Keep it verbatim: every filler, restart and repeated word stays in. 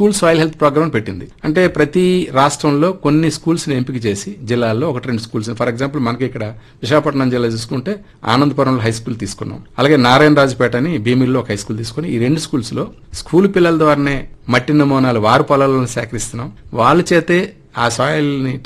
School soil health programme పెట్టింది. అంటే ప్రతి రాష్ట్రంలో కొన్ని స్కూల్స్ ని ఎంపిక చేసి జిల్లాల్లో ఒకటి రెండు స్కూల్స్, ఫర్ ఎగ్జాంపుల్ మనకి ఇక్కడ విశాఖపట్నం జిల్లా చూసుకుంటే ఆనందపురంలో హై స్కూల్ తీసుకున్నాం, అలాగే నారాయణరాజుపేట అని భీమిలిలో ఒక హై స్కూల్ తీసుకుని ఈ రెండు స్కూల్స్ లో స్కూల్ పిల్లల ద్వారానే మట్టి నమూనాలు వారి పొలాలను సేకరిస్తున్నాం. వాళ్ళ చేతే ఆ సాయిల్ ని